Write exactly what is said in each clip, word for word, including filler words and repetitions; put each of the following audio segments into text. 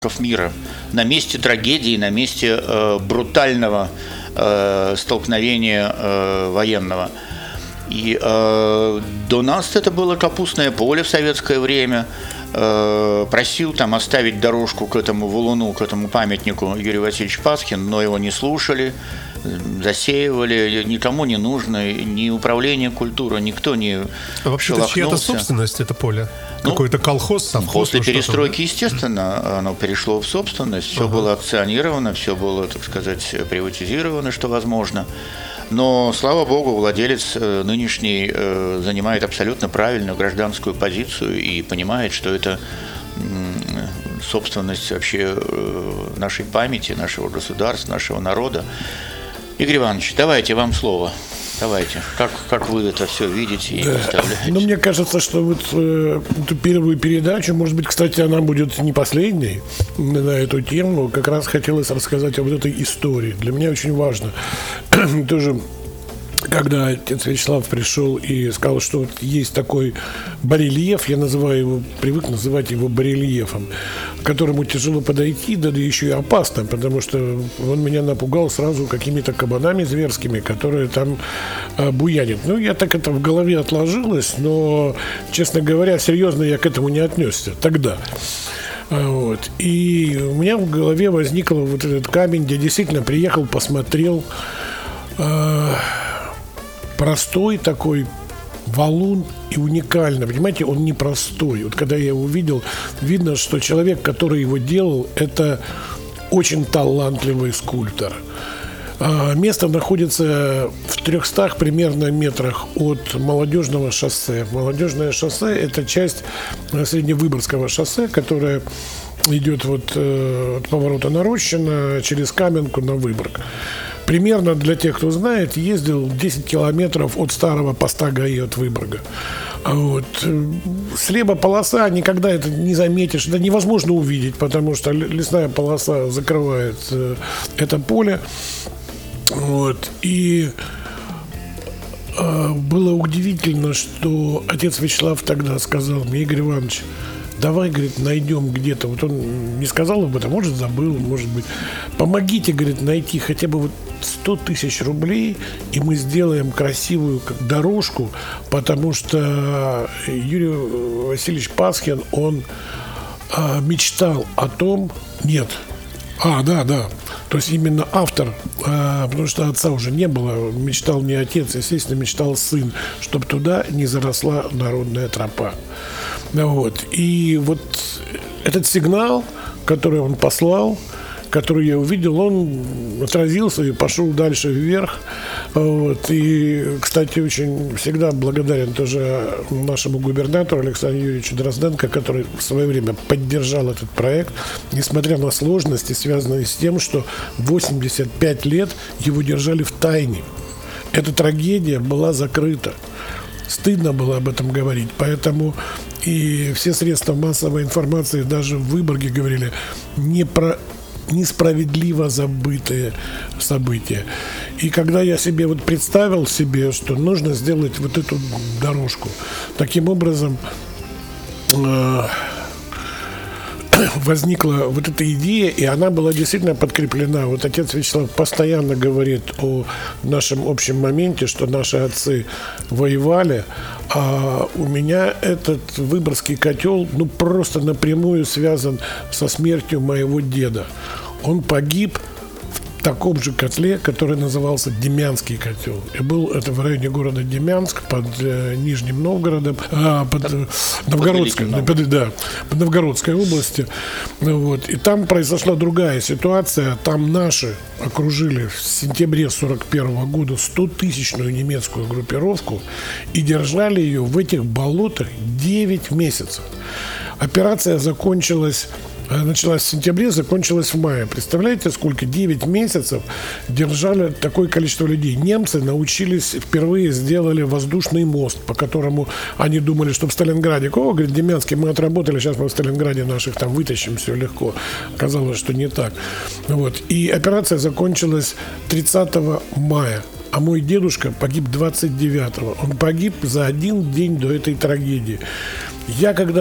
мира, на месте трагедии, на месте э, брутального э, столкновения э, военного. И э, до нас это было капустное поле в советское время. Э, просил там оставить дорожку к этому валуну, к этому памятнику Юрий Васильевич Пасхин, но его не слушали, засеивали, никому не нужно, ни управление культуры, никто не а вообще-то чья-то собственность это поле? Ну, какой-то колхоз, совхоз? После перестройки, естественно, оно перешло в собственность, все ага. было акционировано, все было, так сказать, приватизировано, что возможно. Но, слава богу, владелец нынешний занимает абсолютно правильную гражданскую позицию и понимает, что это собственность вообще нашей памяти, нашего государства, нашего народа. Игорь Иванович, давайте вам слово. Давайте. Как, как вы это все видите и да. представляете? Ну, мне кажется, что вот э, эту первую передачу, может быть, кстати, она будет не последней на эту тему. Как раз хотелось рассказать об этой истории. Для меня очень важно. Тоже, когда отец Вячеслав пришел и сказал, что вот есть такой барельеф, я называю его, привык называть его барельефом, к которому тяжело подойти, да, да еще и опасно, потому что он меня напугал сразу какими-то кабанами зверскими, которые там а, буянят. Ну, я так это в голове отложилось, но, честно говоря, серьезно я к этому не отнесся тогда. Вот. И у меня в голове возник вот этот камень, где действительно приехал, посмотрел. Э- простой такой валун и уникально. Понимаете, он непростой. Вот когда я его увидел, видно, что человек, который его делал, это очень талантливый скульптор. А место находится в трехстах примерно метрах от Молодежного шоссе. Молодежное шоссе – это часть Средневыборгского шоссе, которое идет вот э, от поворота на Рощино через Каменку на Выборг. Примерно, для тех, кто знает, ездил десять километров от старого поста ГАИ от Выборга. Вот. Слева полоса, никогда это не заметишь, это невозможно увидеть, потому что лесная полоса закрывает э, это поле. Вот. И э, было удивительно, что отец Вячеслав тогда сказал мне: Игорь Иванович, давай, говорит, найдем где-то. Вот он не сказал об этом, может, забыл, может быть. Помогите, говорит, найти хотя бы вот сто тысяч рублей, и мы сделаем красивую как дорожку, потому что Юрий Васильевич Пасхин, он а, мечтал о том... Нет. А, да, да. То есть именно автор, а, потому что отца уже не было, мечтал не отец, естественно, мечтал сын, чтобы туда не заросла народная тропа. Вот. И вот этот сигнал, который он послал, который я увидел, он отразился и пошел дальше вверх. Вот. И, кстати, очень всегда благодарен тоже нашему губернатору Александру Юрьевичу Дрозденко, который в свое время поддержал этот проект, несмотря на сложности, связанные с тем, что восемьдесят пять лет его держали в тайне. Эта трагедия была закрыта. Стыдно было об этом говорить, поэтому и все средства массовой информации даже в Выборге говорили не про несправедливо забытые события. И когда я себе вот представил себе, что нужно сделать вот эту дорожку, таким образом э- возникла вот эта идея, и она была действительно подкреплена. Вот отец Вячеслав постоянно говорит о нашем общем моменте, что наши отцы воевали, а у меня этот Выборгский котел, ну, просто напрямую связан со смертью моего деда. Он погиб в таком же котле, который назывался Демянский котел. И был это в районе города Демянск, под э, Нижним Новгородом, а, под, под Новгородской, под, да, под Новгородской области. Вот. И там произошла другая ситуация. Там наши окружили в сентябре сорок первого года стотысячную немецкую группировку и держали ее в этих болотах девять месяцев. Операция закончилась Началась в сентябре, закончилась в мае. Представляете, сколько? девять месяцев держали такое количество людей. Немцы научились, впервые сделали воздушный мост, по которому они думали, что в Сталинграде, о, говорит, Демянский, мы отработали, сейчас мы в Сталинграде наших там вытащим, все легко. Оказалось, что не так. Вот. И операция закончилась тридцатого мая. А мой дедушка погиб двадцать девятого. Он погиб за один день до этой трагедии. Я когда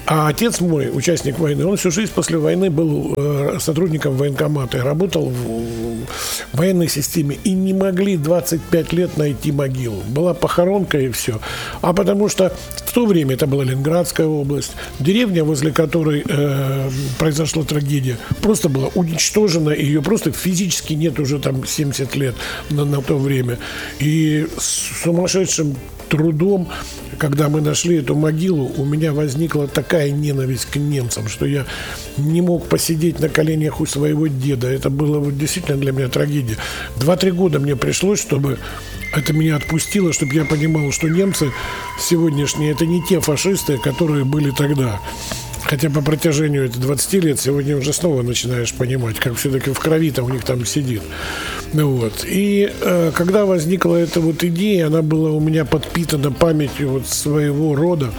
А отец мой, участник войны, он всю жизнь после войны был э, сотрудником военкомата и работал в, в военной системе. И не могли двадцать пять лет найти могилу. Была похоронка и все. А потому что в то время это была Ленинградская область, деревня, возле которой э, произошла трагедия, просто была уничтожена. Ее просто физически нет уже там семьдесят лет на, на то время. И с сумасшедшим трудом, когда мы нашли эту могилу, у меня возникла такая ненависть к немцам, что я не мог посидеть на коленях у своего деда. Это было вот действительно для меня трагедия. Два-три года мне пришлось, чтобы это меня отпустило, чтобы я понимал, что немцы сегодняшние — это не те фашисты, которые были тогда. Хотя по протяжению этих двадцати лет сегодня уже снова начинаешь понимать, как все-таки в крови-то у них там сидит. Ну вот. И э, когда возникла эта вот идея, она была у меня подпитана памятью вот своего рода.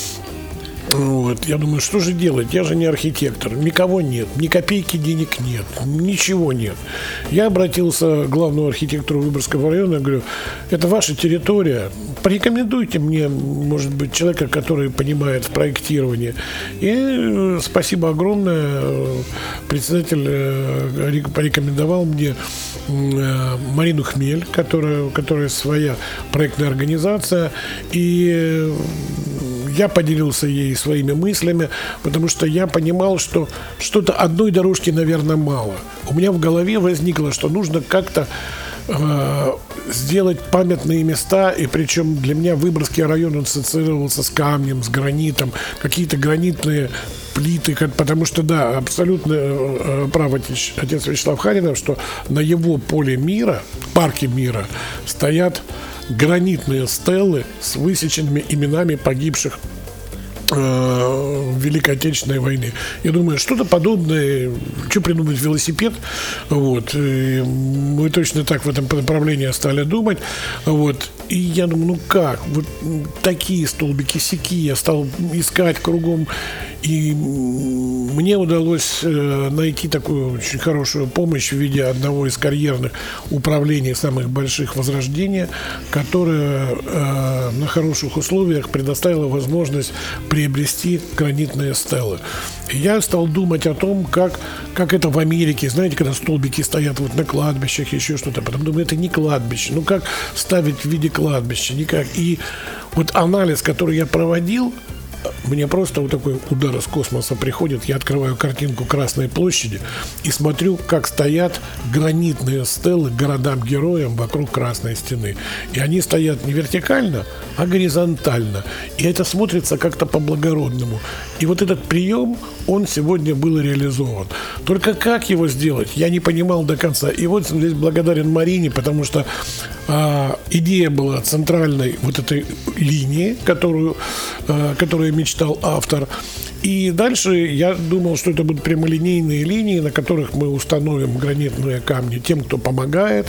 Вот. Я думаю, что же делать? Я же не архитектор. Никого нет. Ни копейки денег нет. Ничего нет. Я обратился к главному архитектору Выборгского района. Говорю, это ваша территория. Порекомендуйте мне, может быть, человека, который понимает в проектировании. И спасибо огромное. Председатель порекомендовал мне Марину Хмель, которая, которая своя проектная организация. И я поделился ей своими мыслями, потому что я понимал, что что-то одной дорожки, наверное, мало. У меня в голове возникло, что нужно как-то э, сделать памятные места, и причем для меня Выборгский район он ассоциировался с камнем, с гранитом, какие-то гранитные плиты, потому что, да, абсолютно э, прав отец, отец Вячеслав Харинов, что на его поле мира, парке мира, стоят гранитные стелы с высеченными именами погибших э, в Великой Отечественной войне. Я думаю, что-то подобное, что придумать велосипед, вот, и мы точно так в этом направлении стали думать, вот, и я думаю, ну как, вот такие столбики-сяки, я стал искать кругом, и мне удалось найти такую очень хорошую помощь в виде одного из карьерных управлений самых больших Возрождения, которое э, на хороших условиях предоставило возможность приобрести гранитные стелы. И я стал думать о том, как, как это в Америке, знаете, когда столбики стоят вот на кладбищах, еще что-то. Потом думаю, это не кладбище. Ну как ставить в виде кладбища? Никак. И вот анализ, который я проводил, мне просто вот такой удар из космоса приходит. Я открываю картинку Красной площади и смотрю, как стоят гранитные стелы городам-героям вокруг Красной стены. И они стоят не вертикально, а горизонтально. И это смотрится как-то по-благородному. И вот этот прием, он сегодня был реализован. Только как его сделать, я не понимал до конца. И вот здесь благодарен Марине, потому что а, идея была центральной вот этой линии, которую, а, которую мечтал автор. И дальше я думал, что это будут прямолинейные линии, на которых мы установим гранитные камни тем, кто помогает,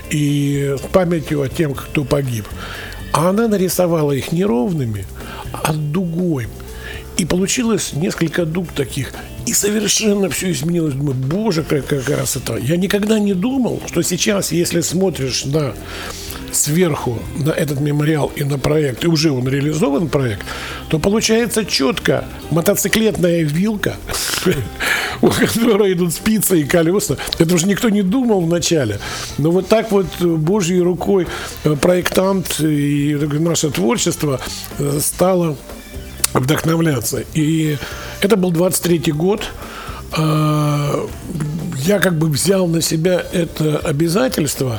и с памятью о тем, кто погиб. А она нарисовала их не ровными, а дугой. И получилось несколько дуг таких. И совершенно все изменилось. Думаю, боже, какая красота. Я никогда не думал, что сейчас, если смотришь на сверху на этот мемориал и на проект, и уже он реализован проект, то получается четко мотоциклетная вилка, у которой идут спицы и колеса. Это уже никто не думал вначале. Но вот так вот Божьей рукой проектант и наше творчество стало вдохновляться. И это был двадцать третий год. Я как бы взял на себя это обязательство.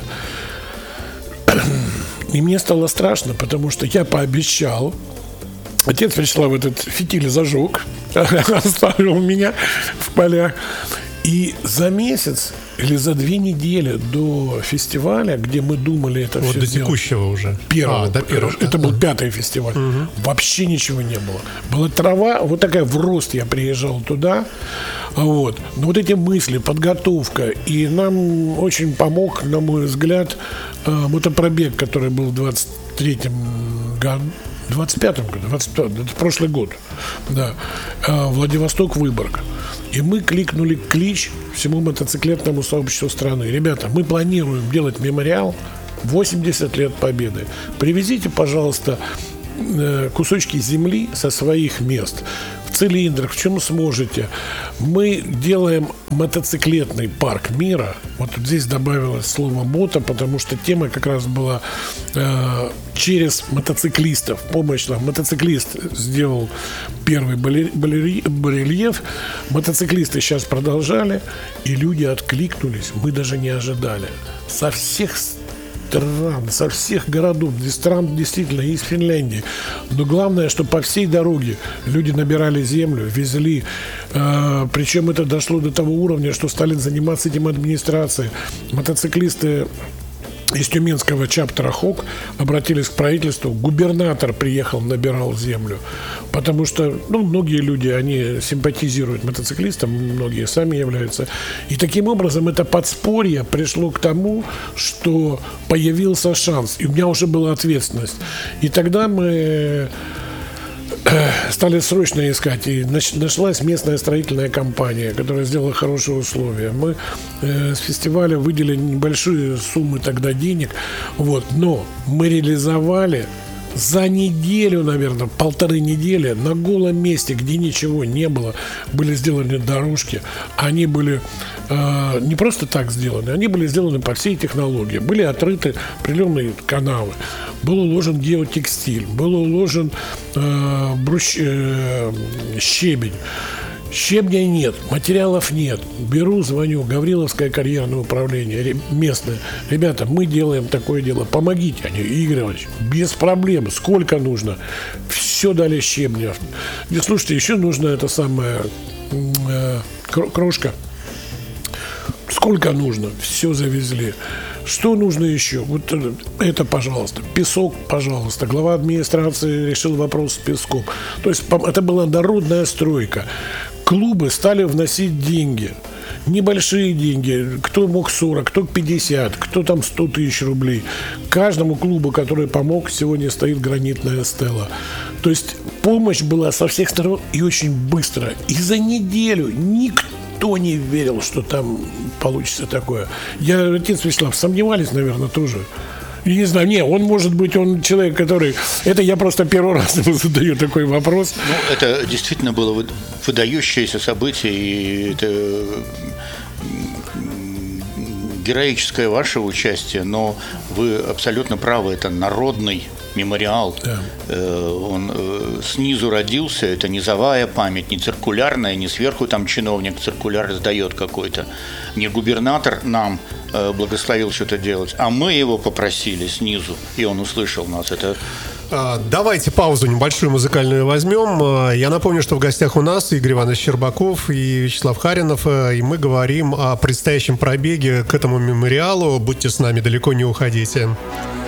И мне стало страшно, потому что я пообещал. Отец Вячеслав этот фитиль зажег, оставил меня в полях. И за месяц или за две недели до фестиваля, где мы думали это вот все до сделать, текущего уже. Первого, а, до первого, это да. был пятый фестиваль. Угу. Вообще ничего не было. Была трава, вот такая в рост, я приезжал туда. Вот. Но вот эти мысли, подготовка. И нам очень помог, на мой взгляд, мотопробег, который был в двадцать третьем году. В двадцать пятом году, двадцать пятом, это прошлый год, да, Владивосток-Выборг. И мы кликнули клич всему мотоциклетному сообществу страны. Ребята, мы планируем делать мемориал восемьдесят лет Победы. Привезите, пожалуйста, кусочки земли со своих мест. В цилиндрах, в чем сможете. Мы делаем мотоциклетный парк мира. Вот здесь добавилось слово «мото», потому что тема как раз была э, через мотоциклистов. Помощь нам. Мотоциклист сделал первый барельеф. Мотоциклисты сейчас продолжали, и люди откликнулись. Мы даже не ожидали. Со всех стран, со всех городов, стран действительно из Финляндии. Но главное, что по всей дороге люди набирали землю, везли. Э, причем это дошло до того уровня, что стали заниматься этим администрации. Мотоциклисты из тюменского чаптера ХОК обратились к правительству. Губернатор приехал, набирал землю. Потому что, ну, многие люди, они симпатизируют мотоциклистам, многие сами являются. И таким образом это подспорье пришло к тому, что появился шанс. И у меня уже была ответственность. И тогда мы стали срочно искать, и нашлась местная строительная компания, которая сделала хорошие условия. Мы э, с фестиваля выделили небольшие суммы тогда денег, вот, но мы реализовали за неделю, наверное, полторы недели на голом месте, где ничего не было, были сделаны дорожки. Они были э, не просто так сделаны, они были сделаны по всей технологии. Были отрыты определенные канавы. Был уложен геотекстиль, был уложен э, бруч, э, щебень. Щебня нет, материалов нет. Беру, звоню, Гавриловское карьерное управление местное. Ребята, мы делаем такое дело, помогите. Они: Игорь Иванович, без проблем, сколько нужно. Все дали щебня. И, слушайте, еще нужно это самое э, крошка. Сколько нужно, все завезли. Что нужно еще? Вот это, пожалуйста. Песок, пожалуйста. Глава администрации решил вопрос с песком. То есть это была народная стройка. Клубы стали вносить деньги. Небольшие деньги. Кто мог сорок, кто пятьдесят, кто там сто тысяч рублей. Каждому клубу, который помог, сегодня стоит гранитная стела. То есть помощь была со всех сторон и очень быстро. И за неделю никто Никто не верил, что там получится такое. Я, отец Вячеслав, сомневались, наверное, тоже. Я не знаю, не, он может быть, он человек, который... Это я просто первый раз ему задаю такой вопрос. Ну, это действительно было выдающееся событие, и это героическое ваше участие, но вы абсолютно правы, это народный мемориал. Да. Он снизу родился, это низовая память, не циркулярная, не сверху там чиновник циркуляр издает какой-то, не губернатор нам благословил что-то делать, а мы его попросили снизу, и он услышал нас. Это... Давайте паузу небольшую музыкальную возьмем. Я напомню, что в гостях у нас Игорь Иванович Щербаков и Вячеслав Харинов, и мы говорим о предстоящем пробеге к этому мемориалу. Будьте с нами, далеко не уходите.